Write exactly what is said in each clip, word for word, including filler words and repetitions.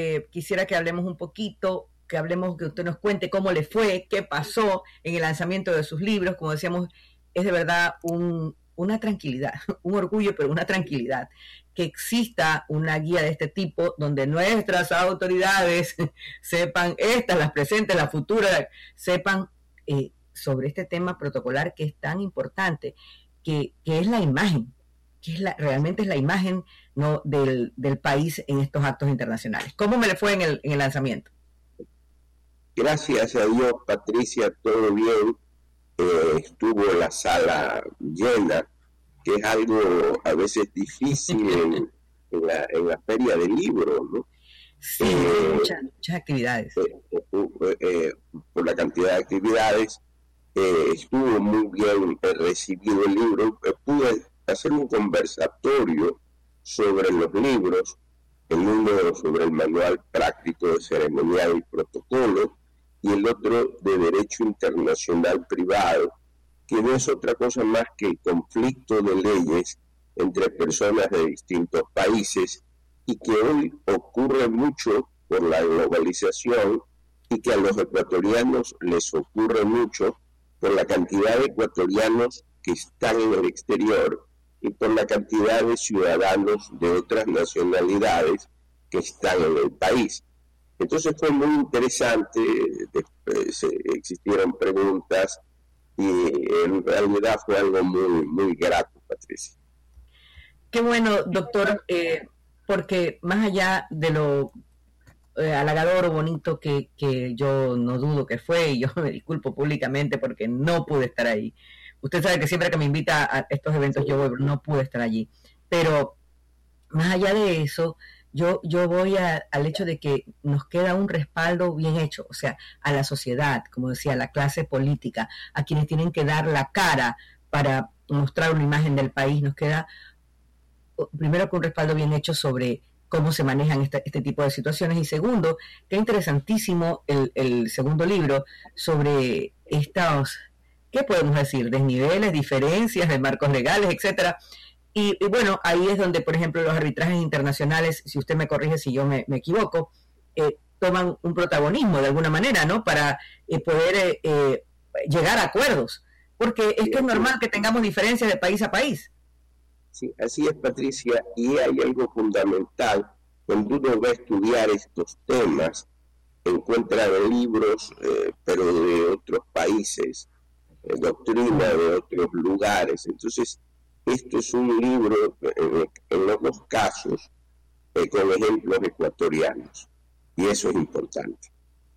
eh, quisiera que hablemos un poquito, que hablemos, que usted nos cuente cómo le fue, qué pasó en el lanzamiento de sus libros. Como decíamos, es de verdad un, una tranquilidad, un orgullo, pero una tranquilidad, que exista una guía de este tipo donde nuestras autoridades sepan, estas, las presentes, las futuras, sepan eh, sobre este tema protocolar que es tan importante, que, que es la imagen, que es la, realmente es la imagen, ¿no?, del, del país en estos actos internacionales. ¿Cómo me le fue en el, en el lanzamiento? Gracias a Dios, Patricia, todo bien. Eh, estuvo la sala llena, que es algo a veces difícil en, en, la, en la feria del libro, ¿no? Sí, eh, muchas, muchas actividades. Eh, eh, eh, por la cantidad de actividades, eh, estuvo muy bien eh, recibido el libro. Eh, pude hacer un conversatorio sobre los libros, el uno sobre el manual práctico de ceremonial y protocolo, y el otro de derecho internacional privado, que no es otra cosa más que el conflicto de leyes entre personas de distintos países, y que hoy ocurre mucho por la globalización, y que a los ecuatorianos les ocurre mucho por la cantidad de ecuatorianos que están en el exterior y por la cantidad de ciudadanos de otras nacionalidades que están en el país. Entonces fue muy interesante, después existieron preguntas y en realidad fue algo muy, muy grato, Patricia. Qué bueno, doctor, eh, porque más allá de lo eh, halagador o bonito que, que yo no dudo que fue, y yo me disculpo públicamente porque no pude estar ahí. Usted sabe que siempre que me invita a estos eventos yo voy, no pude estar allí. Pero más allá de eso, yo, yo voy a, al hecho de que nos queda un respaldo bien hecho, o sea, a la sociedad, como decía, a la clase política, a quienes tienen que dar la cara para mostrar una imagen del país, nos queda primero con un respaldo bien hecho sobre cómo se manejan este, este tipo de situaciones, y segundo, que es interesantísimo el, el segundo libro sobre estos, ¿qué podemos decir?, desniveles, diferencias de marcos legales, etcétera. Y, y bueno, ahí es donde, por ejemplo, los arbitrajes internacionales, si usted me corrige si yo me, me equivoco, eh, toman un protagonismo de alguna manera, ¿no?, para eh, poder eh, eh, llegar a acuerdos, porque es que es normal que tengamos diferencias de país a país. Sí, así es, Patricia, y hay algo fundamental. Cuando uno va a estudiar estos temas, encuentra libros, eh, pero de otros países, eh, doctrina de otros lugares. Entonces, esto es un libro, eh, en los dos casos, eh, con ejemplos ecuatorianos, y eso es importante.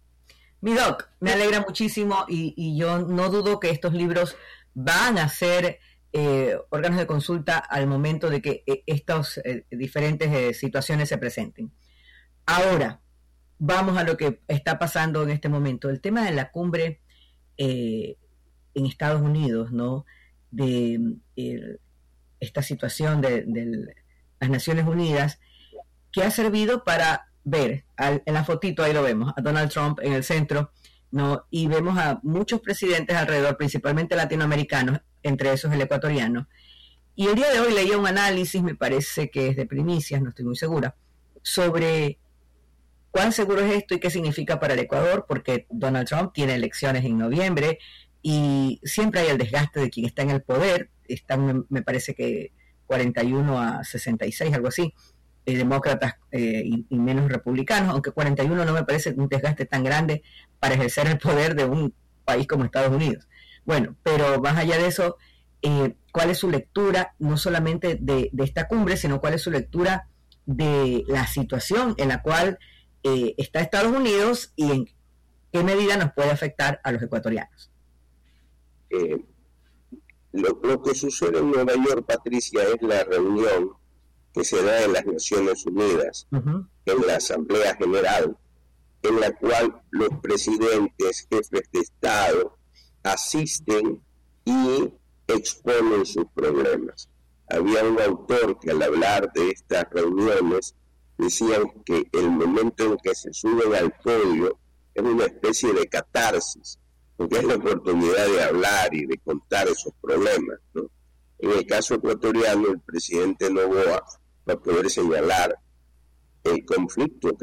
Mi doc, me alegra muchísimo, y, y yo no dudo que estos libros van a ser eh, órganos de consulta al momento de que eh, estas eh, diferentes eh, situaciones se presenten. Ahora, vamos a lo que está pasando en este momento. El tema de la cumbre eh, en Estados Unidos, ¿no?, de eh, esta situación de, de las Naciones Unidas, que ha servido para ver, al, en la fotito ahí lo vemos, a Donald Trump en el centro, ¿no?, y vemos a muchos presidentes alrededor, principalmente latinoamericanos, entre esos el ecuatoriano. Y el día de hoy leía un análisis, me parece que es de primicias, no estoy muy segura, sobre cuán seguro es esto y qué significa para el Ecuador, porque Donald Trump tiene elecciones en noviembre y siempre hay el desgaste de quien está en el poder. Están, me parece que cuarenta y uno a sesenta y seis, algo así, eh, demócratas eh, y, y menos republicanos, aunque cuarenta y uno no me parece un desgaste tan grande para ejercer el poder de un país como Estados Unidos. Bueno, pero más allá de eso, eh, ¿cuál es su lectura, no solamente de, de esta cumbre, sino cuál es su lectura de la situación en la cual eh, está Estados Unidos y en qué medida nos puede afectar a los ecuatorianos? Eh, lo, lo que sucede en Nueva York, Patricia, es la reunión que se da en las Naciones Unidas, uh-huh. en la Asamblea General, en la cual los presidentes, jefes de Estado, asisten y exponen sus problemas. Había un autor que al hablar de estas reuniones decían que el momento en que se suben al podio es una especie de catarsis, porque es la oportunidad de hablar y de contar esos problemas, ¿no? En el caso ecuatoriano, el presidente Noboa va a poder señalar el conflicto